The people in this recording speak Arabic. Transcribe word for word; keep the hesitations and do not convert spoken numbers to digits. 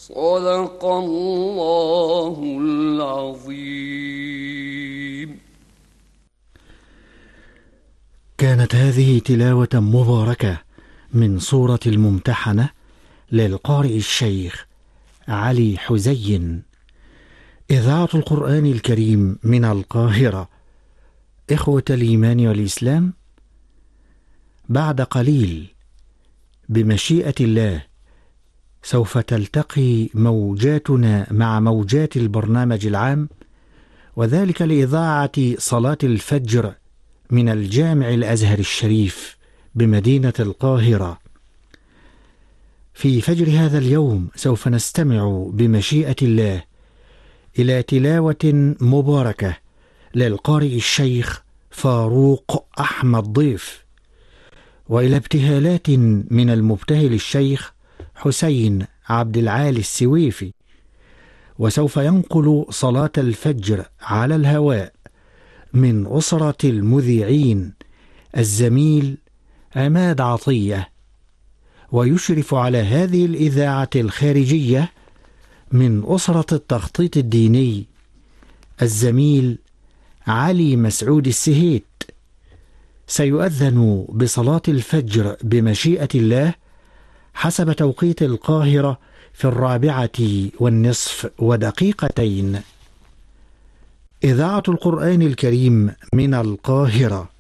صدق الله العظيم. كانت هذه تلاوة مباركة من سورة الممتحنة للقارئ الشيخ علي حزين، إذاعة القرآن الكريم من القاهرة. إخوة الإيمان والإسلام، بعد قليل بمشيئة الله سوف تلتقي موجاتنا مع موجات البرنامج العام، وذلك لإذاعة صلاة الفجر من الجامع الأزهر الشريف بمدينة القاهرة. في فجر هذا اليوم سوف نستمع بمشيئة الله إلى تلاوة مباركة للقارئ الشيخ فاروق أحمد ضيف، وإلى ابتهالات من المبتهل الشيخ حسين عبد العالي السويفي. وسوف ينقل صلاة الفجر على الهواء من أسرة المذيعين الزميل عماد عطية، ويشرف على هذه الإذاعة الخارجية من أسرة التخطيط الديني الزميل علي مسعود السهيت. سيؤذن بصلاة الفجر بمشيئة الله حسب توقيت القاهرة في الرابعة والنصف ودقيقتين. إذاعة القرآن الكريم من القاهرة.